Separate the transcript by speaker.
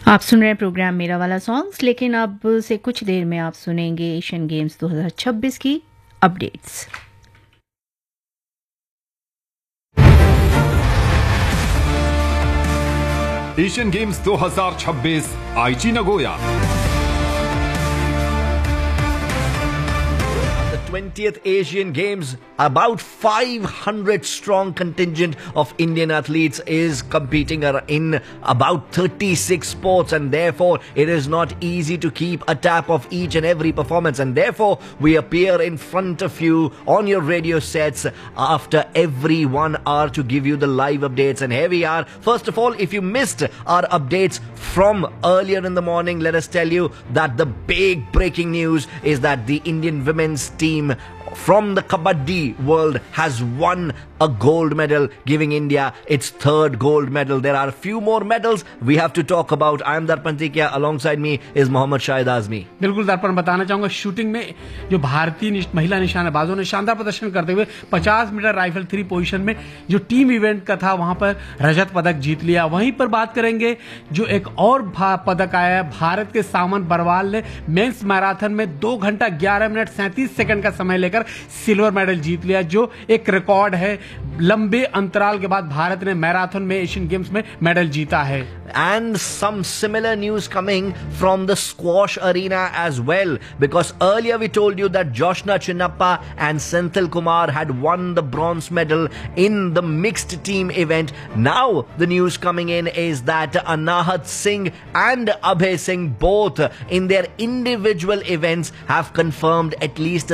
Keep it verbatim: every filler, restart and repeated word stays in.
Speaker 1: आप सुन रहे हैं प्रोग्राम मेरा वाला सॉन्ग्स, लेकिन अब से कुछ देर में आप सुनेंगे एशियन गेम्स दो हज़ार छब्बीस की अपडेट्स।
Speaker 2: एशियन गेम्स दो हज़ार छब्बीस आईची Nagoya.
Speaker 3: twentieth Asian Games, about five hundred strong contingent of Indian athletes is competing in about thirty-six sports, and therefore it is not easy to keep a tap of each and every performance, and therefore we appear in front of you on your radio sets after every one hour to give you the live updates. And here we are. First of all, if you missed our updates from earlier in the morning, let us tell you that the big breaking news is that the Indian women's team from the Kabaddi world has won a gold medal, giving India its third gold medal. There are a few more medals we have to talk about. I am Darpan Tikia. Alongside me is Mohammad Shahid Azmi.
Speaker 4: बिल्कुल दर्पण, बताना चाहूंगा shooting में जो भारतीय निश, महिला निशानेबाजों ने शानदार प्रदर्शन करते हुए पचास मीटर राइफल थ्री पोजीशन में जो टीम इवेंट का था वहां पर रजत पदक जीत लिया। वहीं पर बात करेंगे जो एक और पदक आया है, भारत के सामंत बरवाल ने मेंस मैराथन में दो घंटा ग्यारह मिनट सैंतीस सेकंड का समय लेकर सिल्वर मेडल जीत लिया, जो एक रिकॉर्ड है। लंबे अंतराल के बाद भारत ने मैराथन में एशियन गेम्स में मेडल जीता है।
Speaker 3: And some similar news coming from the squash arena as well, because earlier we told you that Joshna Chinnappa and Senthil Kumar had won the bronze medal in the mixed team event. Now the news coming in is that Anahat Singh and Abhay Singh, both in their individual events, have confirmed at least